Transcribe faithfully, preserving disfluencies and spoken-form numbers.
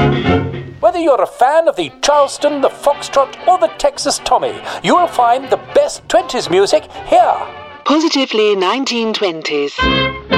Whether you're a fan of the Charleston, the Foxtrot or the Texas Tommy, you will find the best twenties music here. Positively nineteen twenties.